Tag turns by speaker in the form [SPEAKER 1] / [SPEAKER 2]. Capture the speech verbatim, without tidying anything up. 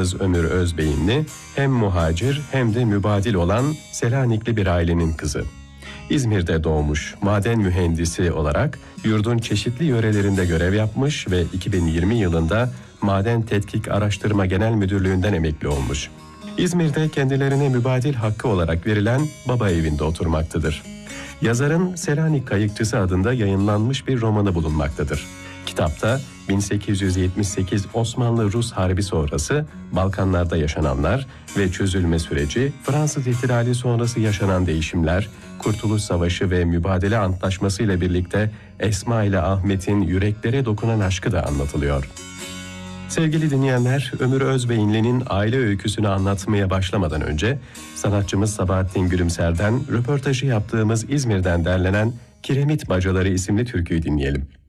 [SPEAKER 1] sanatçımız Ömür Özbeyinli hem muhacir hem de mübadil olan Selanikli bir ailenin kızı. İzmir'de doğmuş, maden mühendisi olarak yurdun çeşitli yörelerinde görev yapmış ve iki bin yirmi yılında Maden Tetkik Araştırma Genel Müdürlüğü'nden emekli olmuş. İzmir'de kendilerine mübadil hakkı olarak verilen baba evinde oturmaktadır. Yazarın Selanik Kayıkçısı adında yayınlanmış bir romanı bulunmaktadır. Kitapta bin sekiz yüz yetmiş sekiz Osmanlı-Rus Harbi sonrası Balkanlarda yaşananlar ve çözülme süreci, Fransız İhtilali sonrası yaşanan değişimler, Kurtuluş Savaşı ve Mübadele Antlaşması ile birlikte Esma ile Ahmet'in yüreklere dokunan aşkı da anlatılıyor. Sevgili dinleyenler, Ömür Özbeyinli'nin aile öyküsünü anlatmaya başlamadan önce sanatçımız Sabahattin Gülümser'den röportajı yaptığımız İzmir'den derlenen Kiremit Bacaları isimli türküyü dinleyelim.